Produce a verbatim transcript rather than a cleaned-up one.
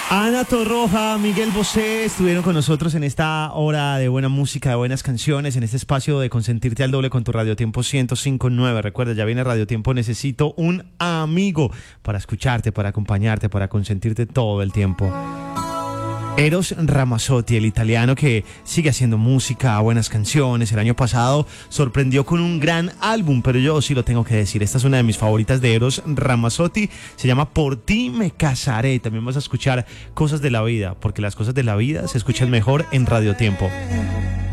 Ana Torroja, Miguel Bosé estuvieron con nosotros en esta hora de buena música, de buenas canciones, en este espacio de consentirte al doble con tu Radio Tiempo ciento cinco punto nueve. Recuerda, ya viene Radio Tiempo, necesito un amigo para escucharte, para acompañarte, para consentirte todo el tiempo. Eros Ramazzotti, el italiano que sigue haciendo música, buenas canciones. El año pasado sorprendió con un gran álbum, pero yo sí lo tengo que decir. Esta es una de mis favoritas de Eros Ramazzotti. Se llama Por ti me casaré. También vas a escuchar cosas de la vida, porque las cosas de la vida se escuchan mejor en Radio Tiempo.